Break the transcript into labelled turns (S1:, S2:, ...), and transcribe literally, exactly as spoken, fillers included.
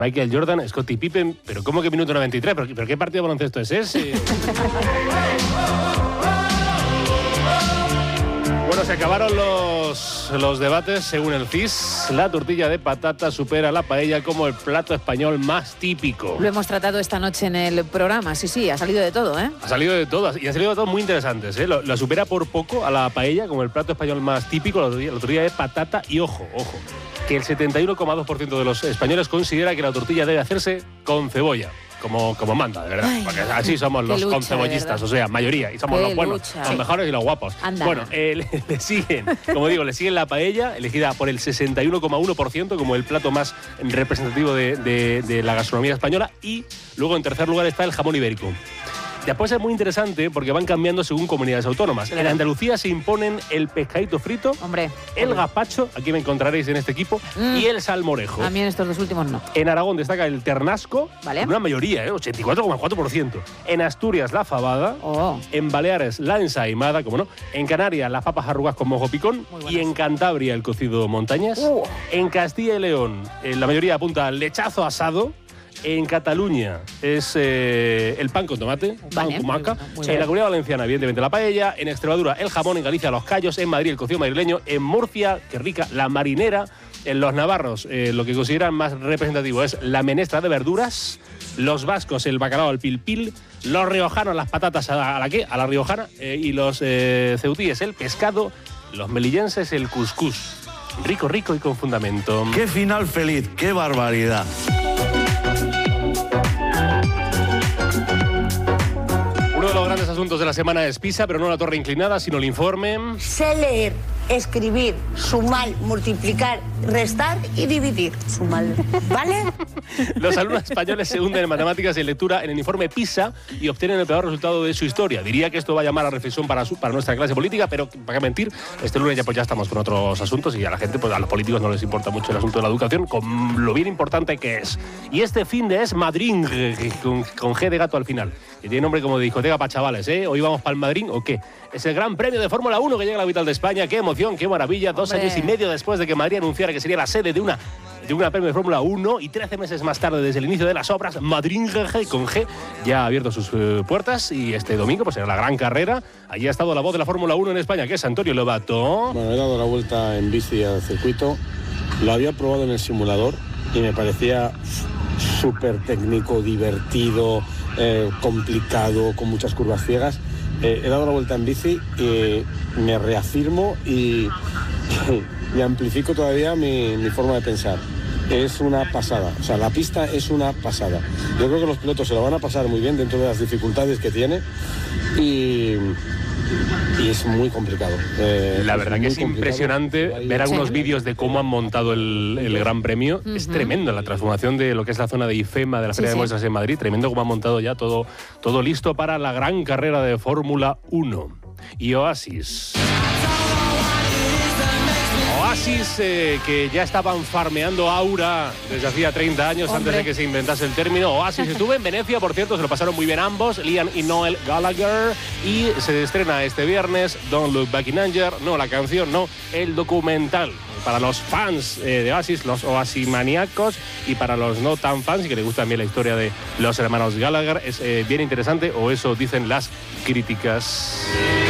S1: Michael Jordan, Scottie Pippen, pero ¿cómo que minuto noventa y tres? ¿Pero, pero qué partido de baloncesto es ese? Bueno, se acabaron los, los debates según el C I S. La tortilla de patata supera la paella como el plato español más típico.
S2: Lo hemos tratado esta noche en el programa, sí, sí, ha salido de todo, ¿eh?
S1: Ha salido de todas, y ha salido de todo muy interesantes, ¿eh? Lo, la supera por poco a la paella como el plato español más típico, la tortilla, la tortilla de patata. Y ojo, ojo, que el setenta y uno coma dos por ciento de los españoles considera que la tortilla debe hacerse con cebolla. Como, como manda, de verdad.
S2: Ay,
S1: porque así somos los
S2: lucha,
S1: concebollistas, o sea, mayoría. Y somos
S2: qué
S1: los buenos,
S2: lucha.
S1: los mejores y los guapos.
S2: Anda.
S1: Bueno, eh, le, le siguen, como digo, le siguen la paella, elegida por el sesenta y uno coma uno por ciento como el plato más representativo de, de, de la gastronomía española. Y luego, en tercer lugar, está el jamón ibérico. Después es muy interesante porque van cambiando según comunidades autónomas. En Andalucía se imponen el pescadito frito,
S2: Hombre,
S1: el
S2: hombre.
S1: gazpacho, aquí me encontraréis en este equipo,
S2: Mm.
S1: y el salmorejo.
S2: A mí en estos dos últimos no.
S1: En Aragón destaca el ternasco,
S2: Vale.
S1: una mayoría, ¿eh? ochenta y cuatro coma cuatro por ciento. En Asturias, la fabada.
S2: Oh.
S1: En Baleares, la ensaimada, como no. En Canarias, las papas arrugas con mojo picón.
S2: Muy buenas.
S1: Y en Cantabria, el cocido montañas.
S2: Uh.
S1: En Castilla y León, eh, la mayoría apunta al lechazo asado. En Cataluña es eh, el pan con tomate, pan
S2: Vale.
S1: con maca.
S2: Muy
S1: En
S2: bien.
S1: la Comunidad Valenciana, evidentemente, la paella. En Extremadura, el jamón. En Galicia, los callos. En Madrid, el cocido madrileño. En Murcia, qué rica, la marinera. En los navarros, eh, lo que consideran más representativo es la menestra de verduras. Los vascos, el bacalao al pil pil. Los riojanos, las patatas a la, a la qué, a la riojana. Eh, y los eh, ceutíes, el pescado. Los melillenses, el cuscús. Rico, rico y con fundamento.
S3: ¡Qué final feliz! ¡Qué barbaridad!
S1: Uno de los grandes asuntos de la semana es Pisa, pero no la torre inclinada, sino el informe.
S4: Sé leer, escribir, sumar, multiplicar, restar y dividir. Sumar, ¿vale?
S1: Los alumnos españoles se hunden en matemáticas y en lectura en el informe PISA y obtienen el peor resultado de su historia. Diría que esto va a llamar a reflexión para, su, para nuestra clase política, pero para qué mentir, este lunes ya, pues ya estamos con otros asuntos y a la gente, pues a los políticos no les importa mucho el asunto de la educación, con lo bien importante que es. Y este fin de es Madrid, con, con G de gato al final, que tiene nombre como de discoteca para chavales, ¿eh? ¿Hoy vamos para el Madrid o qué? Es el gran premio de Fórmula uno que llega a la capital de España. ¡Qué emoción, qué maravilla! Dos
S2: Hombre.
S1: años y medio después de que Madrid anunciara que sería la sede de una de una premio de Fórmula uno y trece meses más tarde, desde el inicio de las obras, Madrid con G ya ha abierto sus eh, puertas y este domingo pues será la gran carrera. Allí ha estado la voz de la Fórmula uno en España, que es Antonio Lobato.
S5: Bueno, he dado la vuelta en bici al circuito, lo había probado en el simulador y me parecía súper técnico, divertido, eh, complicado, con muchas curvas ciegas. Eh, he dado la vuelta en bici y me reafirmo y, y amplifico todavía mi, mi forma de pensar. Es una pasada, o sea, la pista es una pasada. Yo creo que los pilotos se lo van a pasar muy bien dentro de las dificultades que tiene y, y es muy complicado. Eh,
S1: La verdad que es
S5: muy complicado.
S1: impresionante
S5: Ahí-
S1: ver algunos
S2: Sí.
S1: vídeos de cómo han montado el, el Gran Premio. Es tremendo la transformación de lo que es la zona de IFEMA de la
S2: Sí,
S1: Feria de
S2: sí.
S1: Muestras en Madrid. Tremendo cómo han montado ya todo, todo listo para la gran carrera de Fórmula uno. Y Oasis. Oasis, eh, que ya estaban farmeando aura desde hacía treinta años,
S2: Hombre.
S1: antes de que se inventase el término. Oasis estuvo en Venecia, por cierto, se lo pasaron muy bien ambos, Liam y Noel Gallagher. Y se estrena este viernes Don't Look Back in Anger. No la canción, no, el documental. Para los fans eh, de Oasis, los oasimaníacos, y para los no tan fans y que les gusta también la historia de los hermanos Gallagher, es eh, bien interesante, o eso dicen las críticas.